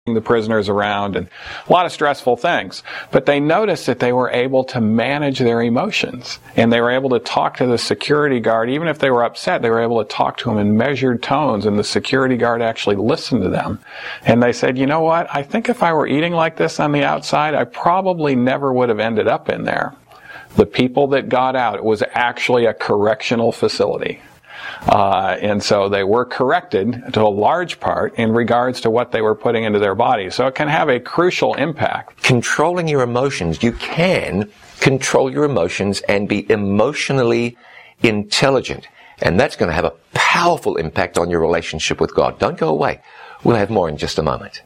the prisoners around and a lot of stressful things. But they noticed that they were able to manage their emotions, and they were able to talk to the security guard. Even if they were upset, they were able to talk to him in measured tones, and the security guard actually listened to them. And they said, you know what, I think if I were eating like this on the outside, I probably never would have ended up in there. The people that got out, it was actually a correctional facility. And so they were corrected to a large part in regards to what they were putting into their bodies. So it can have a crucial impact. Controlling your emotions. You can control your emotions and be emotionally intelligent. And that's going to have a powerful impact on your relationship with God. Don't go away. We'll have more in just a moment.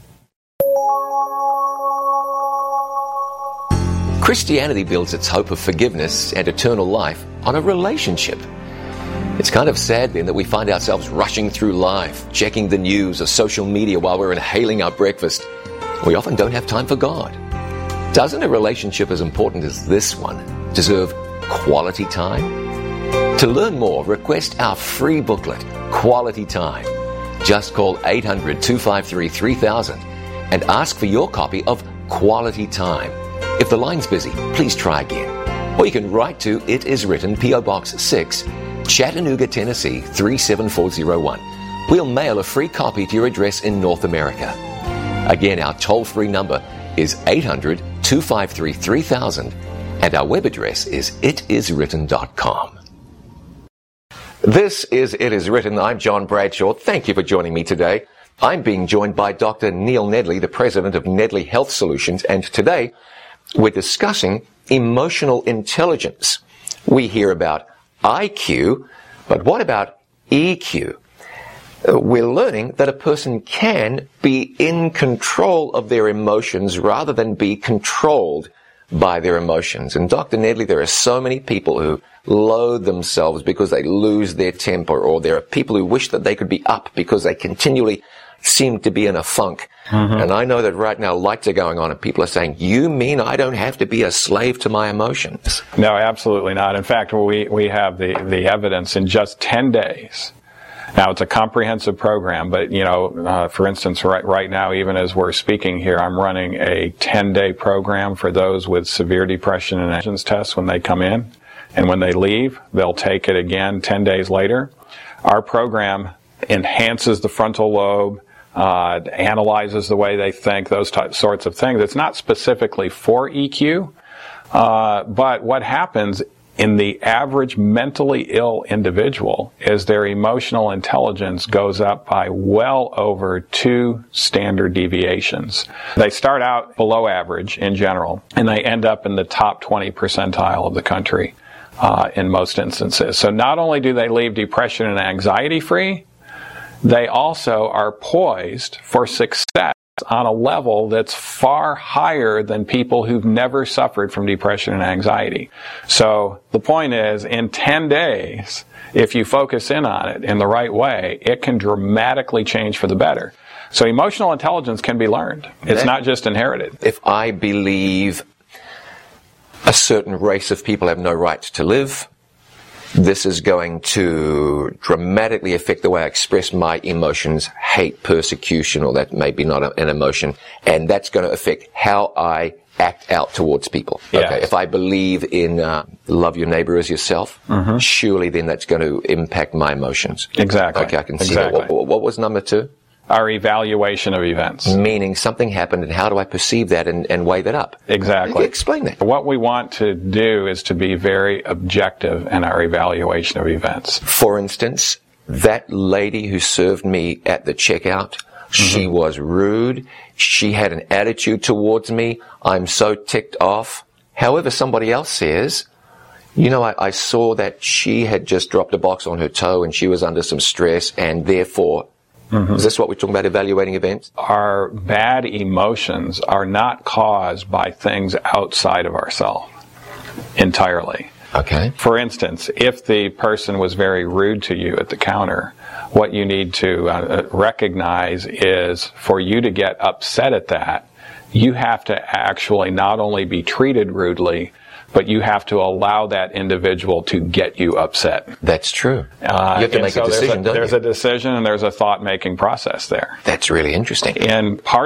Christianity builds its hope of forgiveness and eternal life on a relationship. It's kind of sad then that we find ourselves rushing through life, checking the news or social media while we're inhaling our breakfast. We often don't have time for God. Doesn't a relationship as important as this one deserve quality time? To learn more, request our free booklet, Quality Time. Just call 800-253-3000 and ask for your copy of Quality Time. If the line's busy, please try again. Or you can write to It Is Written, P.O. Box 6, Chattanooga, Tennessee 37401. We'll mail a free copy to your address in North America. Again, our toll-free number is 800-253-3000, and our web address is itiswritten.com. This is It Is Written. I'm John Bradshaw. Thank you for joining me today. I'm being joined by Dr. Neil Nedley, the president of Nedley Health Solutions, and today we're discussing emotional intelligence. We hear about IQ, but what about EQ? We're learning that a person can be in control of their emotions rather than be controlled by their emotions. And Dr. Nedley, there are so many people who loathe themselves because they lose their temper, or there are people who wish that they could be up because they continually seem to be in a funk. Mm-hmm. And I know that right now lights are going on and people are saying, you mean I don't have to be a slave to my emotions? No, absolutely not. In fact, we have the evidence in just 10 days. Now, it's a comprehensive program, but, for instance, right now, even as we're speaking here, I'm running a 10-day program for those with severe depression and anxiety tests when they come in. And when they leave, they'll take it again 10 days later. Our program enhances the frontal lobe, analyzes the way they think, those sorts of things. It's not specifically for EQ, but what happens in the average mentally ill individual is their emotional intelligence goes up by well over 2 standard deviations. They start out below average in general, and they end up in the top 20 percentile of the country in most instances. So not only do they leave depression and anxiety free, they also are poised for success on a level that's far higher than people who've never suffered from depression and anxiety. So the point is, in 10 days, if you focus in on it in the right way, it can dramatically change for the better. So emotional intelligence can be learned. It's not just inherited. If I believe a certain race of people have no right to live, this is going to dramatically affect the way I express my emotions, hate, persecution, or that may be not an emotion, and that's going to affect how I act out towards people. Yes. Okay, if I believe in love your neighbor as yourself, mm-hmm. surely then that's going to impact my emotions. Exactly. Okay, I can see that. What was number 2? Our evaluation of events. Meaning something happened, and how do I perceive that and weigh that up? Exactly. Explain that. What we want to do is to be very objective in our evaluation of events. For instance, that lady who served me at the checkout, mm-hmm. she was rude. She had an attitude towards me. I'm so ticked off. However, somebody else says, I saw that she had just dropped a box on her toe and she was under some stress, and therefore, mm-hmm. Is this what we're talking about, evaluating events? Our bad emotions are not caused by things outside of ourselves entirely. Okay. For instance, if the person was very rude to you at the counter, what you need to recognize is, for you to get upset at that, you have to actually not only be treated rudely, but you have to allow that individual to get you upset. That's true. You have to make a decision, don't you? There's a decision and there's a thought-making process there. That's really interesting. And part